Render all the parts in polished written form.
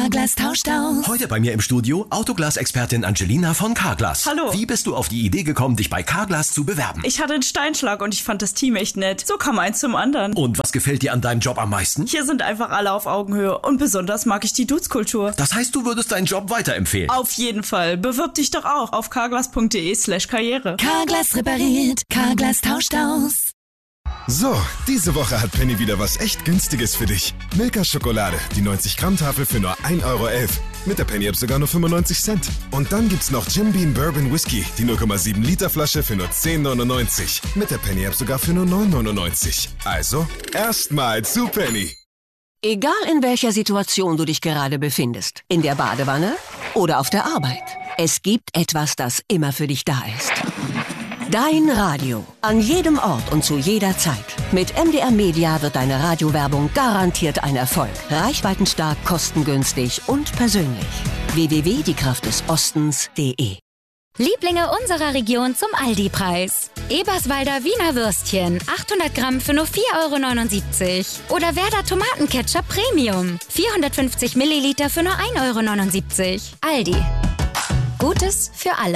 Carglass tauscht aus. Heute bei mir im Studio Autoglas-Expertin Angelina von Carglass. Hallo. Wie bist du auf die Idee gekommen, dich bei Carglass zu bewerben? Ich hatte einen Steinschlag und ich fand das Team echt nett. So kam eins zum anderen. Und was gefällt dir an deinem Job am meisten? Hier sind einfach alle auf Augenhöhe und besonders mag ich die Dudes-Kultur. Das heißt, du würdest deinen Job weiterempfehlen? Auf jeden Fall. Bewirb dich doch auch auf carglass.de/karriere. Carglass repariert, Carglass tauscht aus. So, diese Woche hat Penny wieder was echt Günstiges für dich. Milka-Schokolade, die 90-Gramm-Tafel für nur 1,11 €. Mit der Penny-App sogar nur 95 Cent. Und dann gibt's noch Jim Beam Bourbon Whisky, die 0,7 Liter Flasche für nur 10,99. Mit der Penny-App sogar für nur 9,99. Also, erstmal zu Penny. Egal in welcher Situation du dich gerade befindest, in der Badewanne oder auf der Arbeit, es gibt etwas, das immer für dich da ist. Dein Radio. An jedem Ort und zu jeder Zeit. Mit MDR Media wird deine Radiowerbung garantiert ein Erfolg. Reichweitenstark, kostengünstig und persönlich. www.diekraftdesostens.de. Lieblinge unserer Region zum Aldi-Preis. Eberswalder Wiener Würstchen, 800 Gramm für nur 4,79 €. Oder Werder Tomatenketchup Premium, 450 Milliliter für nur 1,79 €. Aldi. Gutes für alle.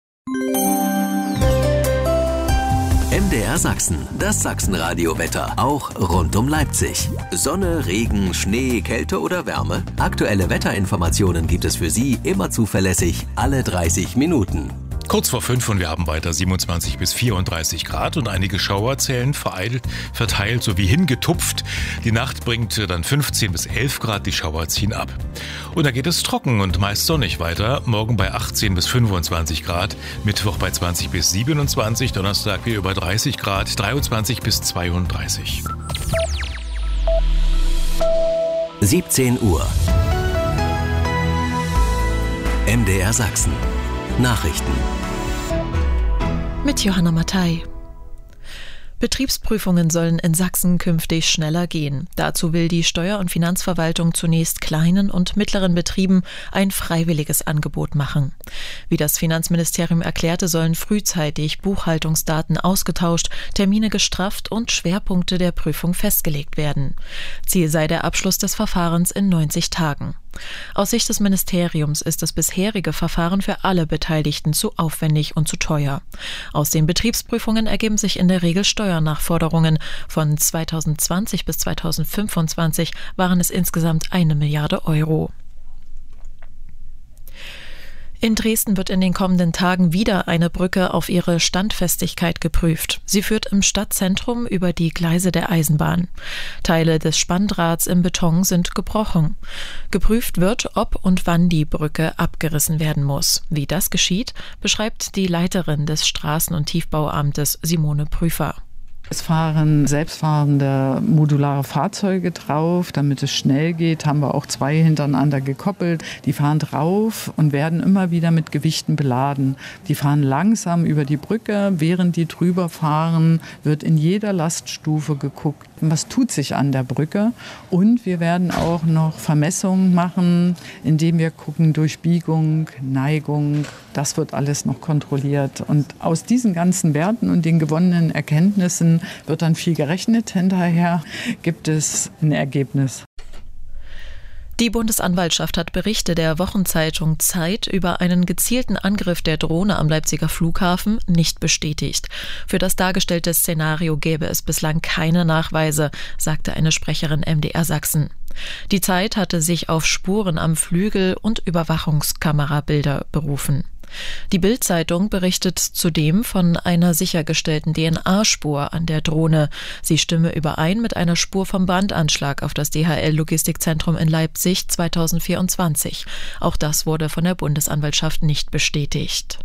MDR Sachsen, das Sachsenradio-Wetter, auch rund um Leipzig. Sonne, Regen, Schnee, Kälte oder Wärme? Aktuelle Wetterinformationen gibt es für Sie immer zuverlässig, alle 30 Minuten. Kurz vor 5 und wir haben weiter 27 bis 34 Grad und einige Schauer zählen verteilt sowie hingetupft. Die Nacht bringt dann 15 bis 11 Grad, die Schauer ziehen ab. Und dann geht es trocken und meist sonnig weiter. Morgen bei 18 bis 25 Grad, Mittwoch bei 20 bis 27, Donnerstag wieder über 30 Grad, 23 bis 32. 17 Uhr. MDR Sachsen. Nachrichten. Mit Johanna Mattei. Betriebsprüfungen sollen in Sachsen künftig schneller gehen. Dazu will die Steuer- und Finanzverwaltung zunächst kleinen und mittleren Betrieben ein freiwilliges Angebot machen. Wie das Finanzministerium erklärte, sollen frühzeitig Buchhaltungsdaten ausgetauscht, Termine gestrafft und Schwerpunkte der Prüfung festgelegt werden. Ziel sei der Abschluss des Verfahrens in 90 Tagen. Aus Sicht des Ministeriums ist das bisherige Verfahren für alle Beteiligten zu aufwendig und zu teuer. Aus den Betriebsprüfungen ergeben sich in der Regel Steuernachforderungen. Von 2020 bis 2025 waren es insgesamt 1 Milliarde €. In Dresden wird in den kommenden Tagen wieder eine Brücke auf ihre Standfestigkeit geprüft. Sie führt im Stadtzentrum über die Gleise der Eisenbahn. Teile des Spanndrahts im Beton sind gebrochen. Geprüft wird, ob und wann die Brücke abgerissen werden muss. Wie das geschieht, beschreibt die Leiterin des Straßen- und Tiefbauamtes Simone Prüfer. Es fahren selbstfahrende modulare Fahrzeuge drauf, damit es schnell geht, haben wir auch 2 hintereinander gekoppelt. Die fahren drauf und werden immer wieder mit Gewichten beladen. Die fahren langsam über die Brücke, während die drüber fahren, wird in jeder Laststufe geguckt, was tut sich an der Brücke. Und wir werden auch noch Vermessungen machen, indem wir gucken, Durchbiegung, Neigung, das wird alles noch kontrolliert. Und aus diesen ganzen Werten und den gewonnenen Erkenntnissen wird dann viel gerechnet. Hinterher gibt es ein Ergebnis. Die Bundesanwaltschaft hat Berichte der Wochenzeitung Zeit über einen gezielten Angriff der Drohne am Leipziger Flughafen nicht bestätigt. Für das dargestellte Szenario gäbe es bislang keine Nachweise, sagte eine Sprecherin MDR Sachsen. Die Zeit hatte sich auf Spuren am Flügel und Überwachungskamerabilder berufen. Die Bild-Zeitung berichtet zudem von einer sichergestellten DNA-Spur an der Drohne. Sie stimme überein mit einer Spur vom Brandanschlag auf das DHL-Logistikzentrum in Leipzig 2024. Auch das wurde von der Bundesanwaltschaft nicht bestätigt.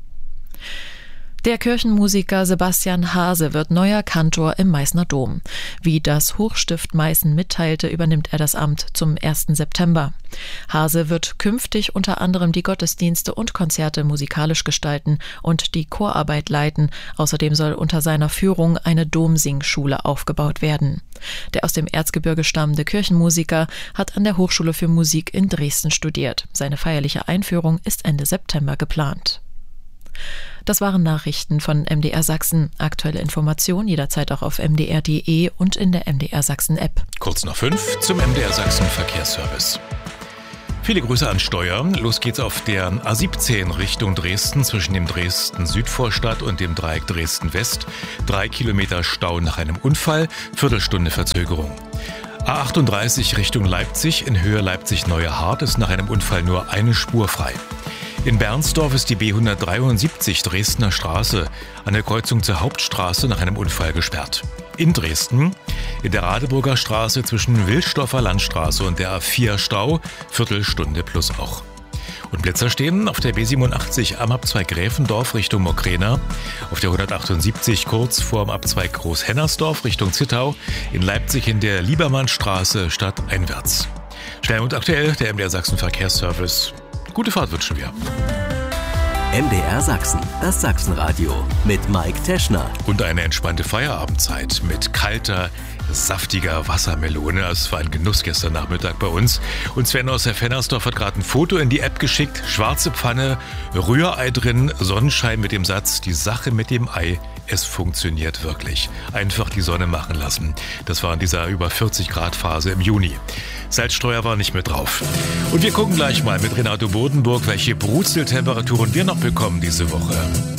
Der Kirchenmusiker Sebastian Hase wird neuer Kantor im Meißner Dom. Wie das Hochstift Meißen mitteilte, übernimmt er das Amt zum 1. September. Hase wird künftig unter anderem die Gottesdienste und Konzerte musikalisch gestalten und die Chorarbeit leiten. Außerdem soll unter seiner Führung eine Domsingschule aufgebaut werden. Der aus dem Erzgebirge stammende Kirchenmusiker hat an der Hochschule für Musik in Dresden studiert. Seine feierliche Einführung ist Ende September geplant. Das waren Nachrichten von MDR Sachsen. Aktuelle Informationen jederzeit auch auf mdr.de und in der MDR Sachsen App. Kurz nach 5 zum MDR Sachsen Verkehrsservice. Viele Grüße an Steuer. Los geht's auf der A17 Richtung Dresden zwischen dem Dresden-Südvorstadt und dem Dreieck Dresden-West. 3 Kilometer Stau nach einem Unfall, Viertelstunde Verzögerung. A38 Richtung Leipzig in Höhe Leipzig-Neue Hart ist nach einem Unfall nur eine Spur frei. In Bernsdorf ist die B173 Dresdner Straße an der Kreuzung zur Hauptstraße nach einem Unfall gesperrt. In Dresden, in der Radeburger Straße zwischen Wilsdorfer Landstraße und der A4 Stau, Viertelstunde plus auch. Und Blitzer stehen auf der B87 am Abzweig Gräfendorf Richtung Mokrena, auf der 178 kurz vorm Abzweig Großhennersdorf Richtung Zittau, in Leipzig in der Liebermannstraße stadteinwärts. Schnell und aktuell der MDR Sachsen Verkehrsservice. Gute Fahrt wünschen wir. MDR Sachsen, das Sachsenradio mit Mike Teschner. Und eine entspannte Feierabendzeit mit kalter, saftiger Wassermelone. Es war ein Genuss gestern Nachmittag bei uns. Und Sven aus der Fennersdorf hat gerade ein Foto in die App geschickt. Schwarze Pfanne, Rührei drin, Sonnenschein mit dem Satz, die Sache mit dem Ei, es funktioniert wirklich. Einfach die Sonne machen lassen. Das war in dieser über 40 Grad Phase im Juni. Salzstreuer war nicht mit drauf. Und wir gucken gleich mal mit Renato Bodenburg, welche Brutzeltemperaturen wir noch bekommen diese Woche.